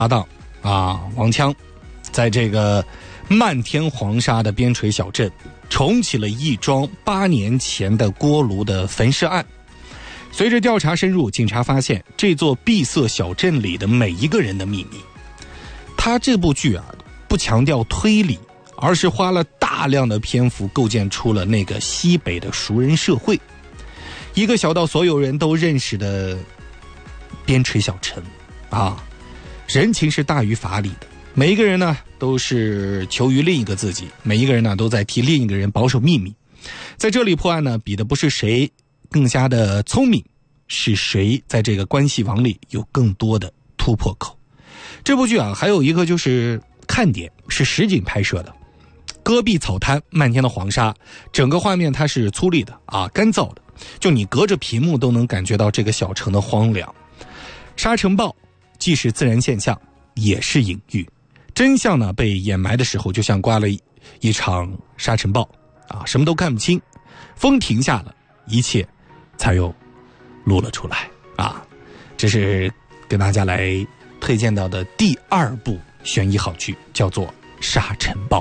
搭档王锵，在这个漫天黄沙的边陲小镇重启了一桩8年前的锅炉的焚尸案。随着调查深入，警察发现这座闭塞小镇里的每一个人的秘密。他这部剧不强调推理，而是花了大量的篇幅构建出了那个西北的熟人社会，一个小到所有人都认识的边陲小城人情是大于法理的，每一个人呢都是求于另一个自己，每一个人呢都在替另一个人保守秘密。在这里破案呢，比的不是谁更加的聪明，是谁在这个关系网里有更多的突破口。这部剧还有一个就是看点，是实景拍摄的，戈壁草滩，漫天的黄沙，整个画面它是粗粝的干燥的，就你隔着屏幕都能感觉到这个小城的荒凉。沙尘暴既是自然现象，也是隐喻。真相呢被掩埋的时候，就像刮了一场沙尘暴什么都看不清。风停下了，一切才又露了出来这是跟大家来推荐到的第2部悬疑好剧，叫做《沙尘暴》。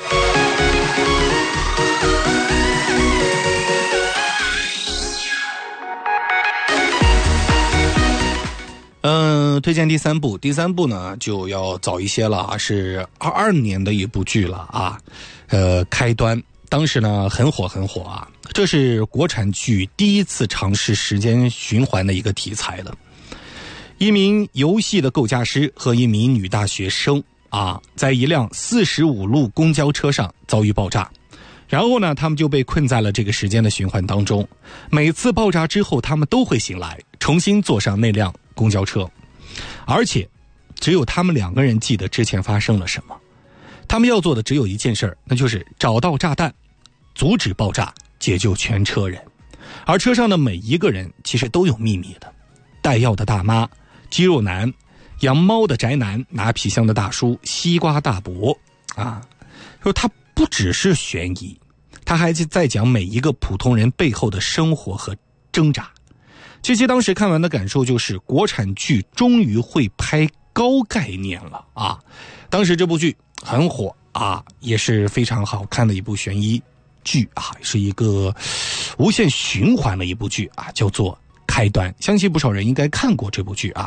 推荐第3部。第3部呢就要早一些了是22年的一部剧了开端。当时呢很火这是国产剧第一次尝试时间循环的一个题材了。一名游戏的构架师和一名女大学生在一辆45路公交车上遭遇爆炸，然后呢他们就被困在了这个时间的循环当中。每次爆炸之后，他们都会醒来，重新坐上那辆公交车，而且只有他们2个人记得之前发生了什么。他们要做的只有一件事，那就是找到炸弹，阻止爆炸，解救全车人。而车上的每一个人其实都有秘密的，带药的大妈，肌肉男，养猫的宅男，拿皮箱的大叔，西瓜大伯说他不只是悬疑，他还在讲每一个普通人背后的生活和挣扎。其实当时看完的感受就是国产剧终于会拍高概念了当时这部剧很火也是非常好看的一部悬疑剧是一个无限循环的一部剧叫做《开端》，相信不少人应该看过这部剧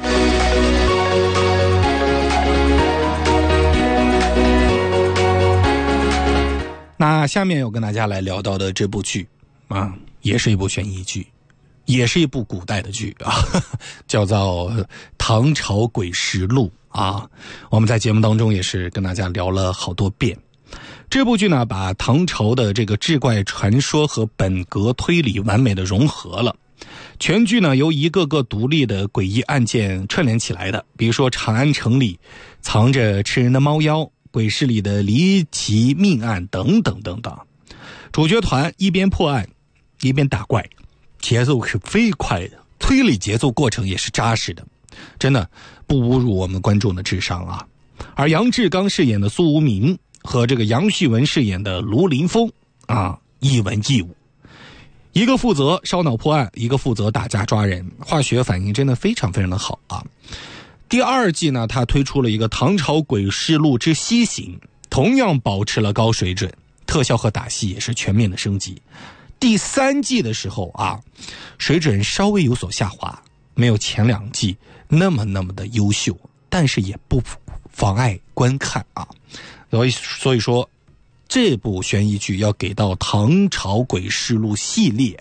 那下面我跟大家来聊到的这部剧也是一部悬疑剧，也是一部古代的剧叫做《唐朝诡事录》我们在节目当中也是跟大家聊了好多遍。这部剧呢把唐朝的这个志怪传说和本格推理完美的融合了。全剧呢由一个个独立的诡异案件串联起来的，比如说长安城里藏着吃人的猫妖，鬼市里的离奇命案等等等等。主角团一边破案一边打怪，节奏是飞快的，推理节奏过程也是扎实的，真的不侮辱我们观众的智商而杨志刚饰演的苏无名和这个杨旭文饰演的卢林峰一文一武，一个负责烧脑破案，一个负责打架抓人，化学反应真的非常非常的好第2季呢，他推出了一个《唐朝诡事录之西行》，同样保持了高水准，特效和打戏也是全面的升级。第3季的时候水准稍微有所下滑，没有前2季那么的优秀，但是也不妨碍观看所以说这部悬疑剧要给到《唐朝诡事录》系列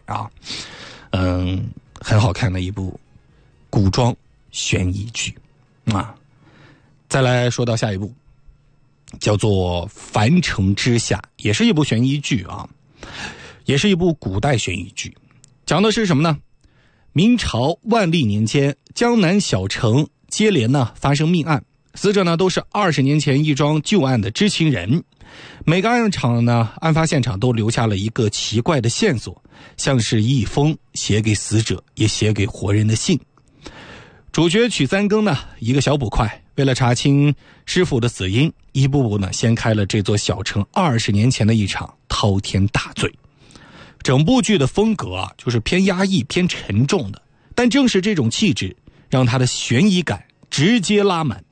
很好看的一部古装悬疑剧再来说到下一部，叫做《樊城之下》，也是一部悬疑剧也是一部古代悬疑剧。讲的是什么呢？明朝万历年间，江南小城接连发生命案，死者都是20年前一桩旧案的知情人。每个案发现场都留下了一个奇怪的线索，像是一封写给死者也写给活人的信。主角曲三更一个小捕快，为了查清师傅的死因，一步步掀开了这座小城20年前的一场滔天大罪。整部剧的风格就是偏压抑偏沉重的，但正是这种气质让它的悬疑感直接拉满。